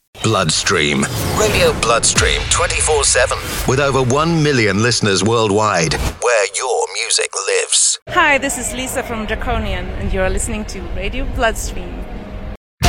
Bloodstream. Radio Bloodstream 24/7. With over 1 million listeners worldwide. Where your music lives. Hi, this is Lisa from Draconian, and you're listening to Radio Bloodstream.